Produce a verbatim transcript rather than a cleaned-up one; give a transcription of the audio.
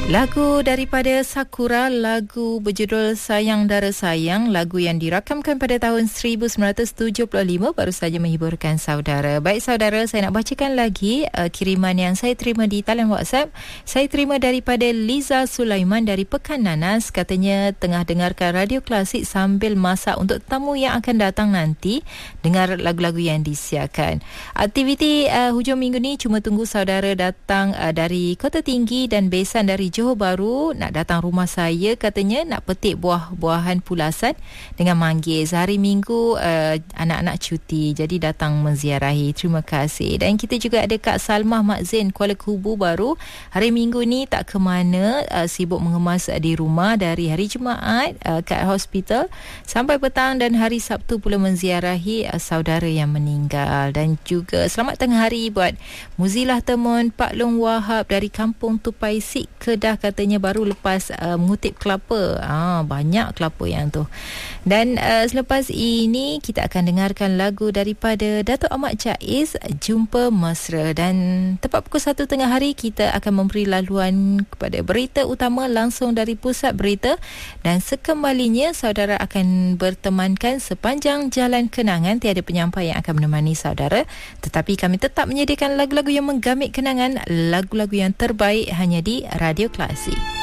Lagu daripada Sakura, lagu berjudul Sayang Dara Sayang, lagu yang dirakamkan pada tahun seribu sembilan ratus tujuh puluh lima, baru saja menghiburkan saudara. Baik saudara, saya nak bacakan lagi uh, kiriman yang saya terima di talian WhatsApp. Saya terima daripada Liza Sulaiman dari Pekan Nanas. Katanya tengah dengarkan radio klasik sambil masak untuk tamu yang akan datang nanti. Dengar lagu-lagu yang disiarkan. Aktiviti uh, hujung minggu ni cuma tunggu saudara datang uh, dari Kota Tinggi dan besan dari Johor Bahru nak datang rumah saya, katanya nak petik buah-buahan pulasan dengan manggis. Hari Minggu uh, anak-anak cuti, jadi datang menziarahi. Terima kasih. Dan kita juga ada Kak Salmah Mak Zain Kuala Kubu baru. Hari Minggu ni tak ke mana, uh, sibuk mengemas uh, di rumah dari hari Jumaat uh, kat hospital sampai petang, dan hari Sabtu pula menziarahi uh, saudara yang meninggal. Dan juga selamat tengah hari buat Muzilah Temun Pak Long Wahab dari Kampung Tupai Sik Kedah, katanya baru lepas uh, mengutip kelapa. Ah, banyak kelapa yang tu. Dan uh, selepas ini kita akan dengarkan lagu daripada Datuk Ahmad Jaiz, Jumpa Mesra. Dan tepat pukul satu tengah hari kita akan memberi laluan kepada berita utama langsung dari pusat berita, dan sekembalinya saudara akan bertemankan sepanjang jalan kenangan. Tiada penyampai yang akan menemani saudara, tetapi kami tetap menyediakan lagu-lagu yang menggamit kenangan, lagu-lagu yang terbaik hanya di Radio Klasik.